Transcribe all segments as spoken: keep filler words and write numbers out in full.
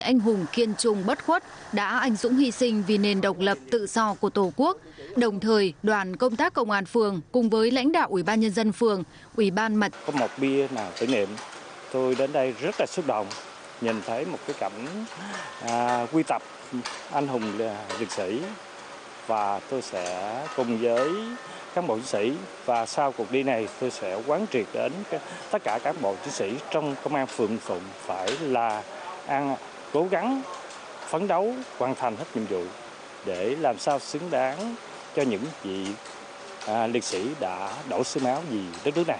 Anh hùng kiên trung bất khuất đã anh dũng hy sinh vì nền độc lập tự do của Tổ quốc. Đồng thời, đoàn công tác công an phường cùng với lãnh đạo Ủy ban nhân dân phường, Ủy ban Mặt có một bia nào tưởng niệm, tôi đến đây rất là xúc động, nhìn thấy một cái cảnh à, quy tập anh hùng liệt sĩ, và tôi sẽ cùng với cán bộ chiến sĩ, và sau cuộc đi này tôi sẽ quán triệt đến tất cả cán bộ chiến sĩ trong công an phường Phụng phải là ăn cố gắng phấn đấu hoàn thành hết nhiệm vụ để làm sao xứng đáng cho những vị à, liệt sĩ đã đổ xương máu vì đất nước này.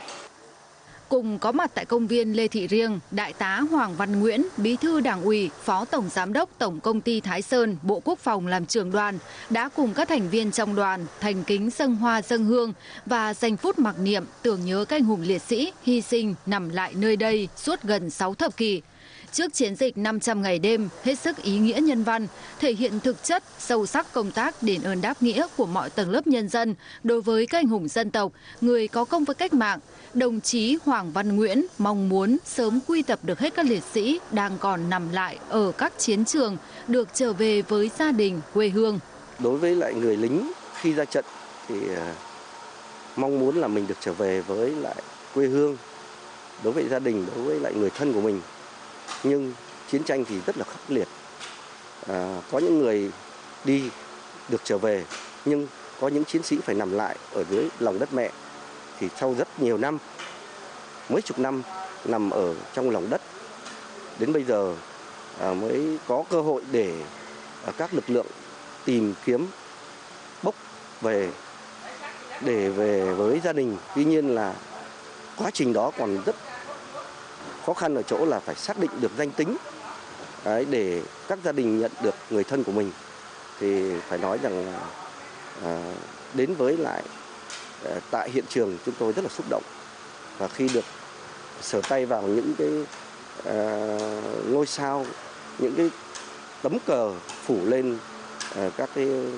Cùng có mặt tại công viên Lê Thị Riêng, Đại tá Hoàng Văn Nguyễn, Bí thư Đảng ủy, Phó Tổng Giám đốc Tổng Công ty Thái Sơn, Bộ Quốc phòng làm trưởng đoàn, đã cùng các thành viên trong đoàn thành kính dâng hoa dâng hương và dành phút mặc niệm tưởng nhớ các anh hùng liệt sĩ hy sinh nằm lại nơi đây suốt gần sáu thập kỷ. Trước chiến dịch năm trăm ngày đêm, hết sức ý nghĩa nhân văn, thể hiện thực chất, sâu sắc công tác đền ơn đáp nghĩa của mọi tầng lớp nhân dân đối với các anh hùng dân tộc, người có công với cách mạng, đồng chí Hoàng Văn Nguyễn mong muốn sớm quy tập được hết các liệt sĩ đang còn nằm lại ở các chiến trường, được trở về với gia đình, quê hương. Đối với lại người lính khi ra trận thì mong muốn là mình được trở về với lại quê hương, đối với gia đình, đối với lại người thân của mình. Nhưng chiến tranh thì rất là khốc liệt. À, có những người đi được trở về, nhưng có những chiến sĩ phải nằm lại ở dưới lòng đất mẹ. Thì sau rất nhiều năm, mấy chục năm nằm ở trong lòng đất, đến bây giờ à, mới có cơ hội để à, các lực lượng tìm kiếm bốc về để về với gia đình. Tuy nhiên là quá trình đó còn rất khó khăn ở chỗ là phải xác định được danh tính đấy, để các gia đình nhận được người thân của mình. Thì phải nói rằng là à, đến với lại à, tại hiện trường chúng tôi rất là xúc động, và khi được sờ tay vào những cái à, ngôi sao, những cái tấm cờ phủ lên à, các cái